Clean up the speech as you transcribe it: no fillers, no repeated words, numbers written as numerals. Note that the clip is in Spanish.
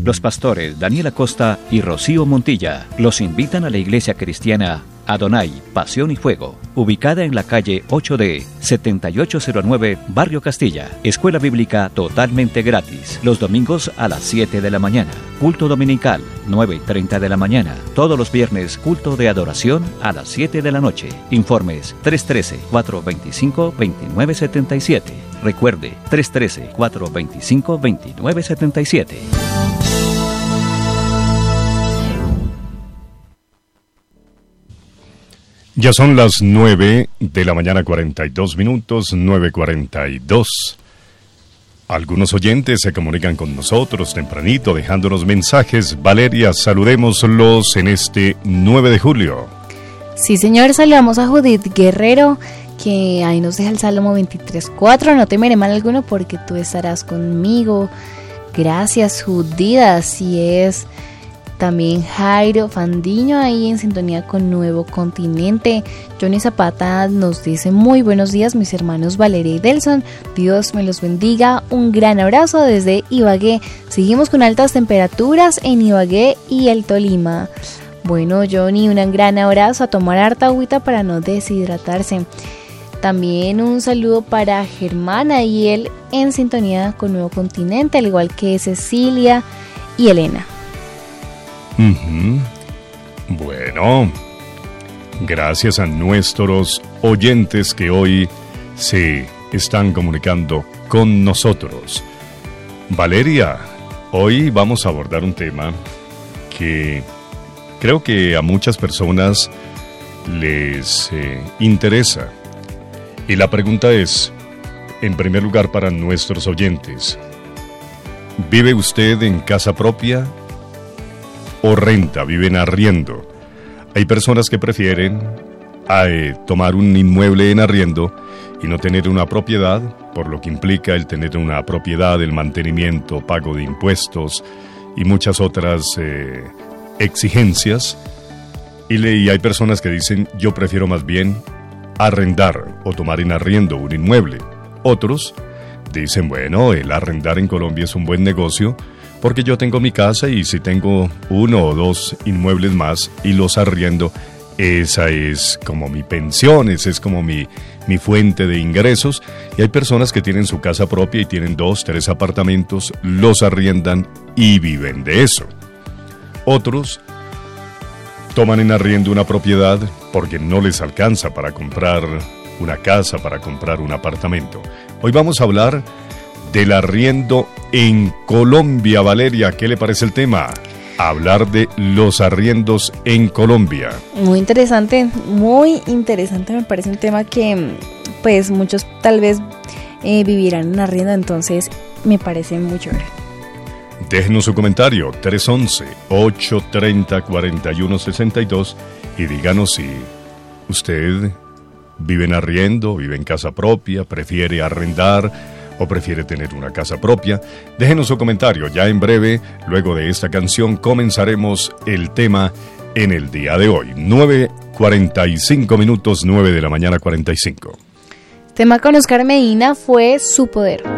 Los pastores Daniel Acosta y Rocío Montilla los invitan a la iglesia cristiana Adonai, Pasión y Fuego, ubicada en la calle 8D, 7809, Barrio Castilla. Escuela bíblica totalmente gratis. Los domingos a las 7 de la mañana. Culto dominical, 9:30 de la mañana. Todos los viernes, culto de adoración a las 7 de la noche. Informes 313-425-2977. Recuerde, 313-425-2977. Ya son las 9 de la mañana, 42 minutos, 9:42. Algunos oyentes se comunican con nosotros tempranito, dejándonos mensajes. Valeria, saludémoslos en este 9 de julio. Sí, señor, saludamos a Judith Guerrero, que ahí nos deja el Salmo 23:4. No temeré mal alguno porque tú estarás conmigo. Gracias, Judith, así es. También Jairo Fandiño ahí en sintonía con Nuevo Continente. Johnny Zapata nos dice: muy buenos días mis hermanos Valeria y Delson, Dios me los bendiga, un gran abrazo desde Ibagué. Seguimos con altas temperaturas en Ibagué y el Tolima. Bueno, Johnny, un gran abrazo, a tomar harta agüita para no deshidratarse. También un saludo para Germán y él en sintonía con Nuevo Continente, al igual que Cecilia y Elena. Bueno, gracias a nuestros oyentes que hoy se están comunicando con nosotros. Valeria, hoy vamos a abordar un tema que creo que a muchas personas les interesa. Y la pregunta es, en primer lugar para nuestros oyentes, ¿vive usted en casa propia o renta, vive en arriendo? Hay personas que prefieren tomar un inmueble en arriendo y no tener una propiedad, por lo que implica el tener una propiedad, el mantenimiento, pago de impuestos y muchas otras exigencias. Y hay personas que dicen: yo prefiero más bien arrendar o tomar en arriendo un inmueble. Otros dicen: bueno, el arrendar en Colombia es un buen negocio, porque yo tengo mi casa y si tengo 1 o 2 inmuebles más y los arriendo, esa es como mi pensión, esa es como mi fuente de ingresos. Y hay personas que tienen su casa propia y tienen 2, 3 apartamentos, los arriendan y viven de eso. Otros toman en arriendo una propiedad porque no les alcanza para comprar una casa, para comprar un apartamento. Hoy vamos a hablar del arriendo en Colombia. Valeria, ¿qué le parece el tema? Hablar de los arriendos en Colombia. Muy interesante me parece un tema que pues muchos tal vez vivirán en arriendo, entonces me parece muy chévere. Déjenos su comentario, 311-830-4162, y díganos si usted vive en arriendo, vive en casa propia, prefiere arrendar o prefiere tener una casa propia. Déjenos su comentario. Ya en breve, luego de esta canción, comenzaremos el tema en el día de hoy. 9:45 minutos, 9 de la mañana 45. Tema con Oscar Medina fue Su Poder.